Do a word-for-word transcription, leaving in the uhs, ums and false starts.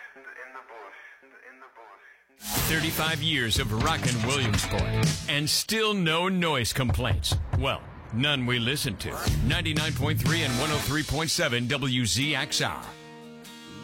in the bush, in the bush. thirty-five years of rockin' Williamsport, and still no noise complaints. Well, none we listen to. ninety-nine point three and one oh three point seven W Z X R.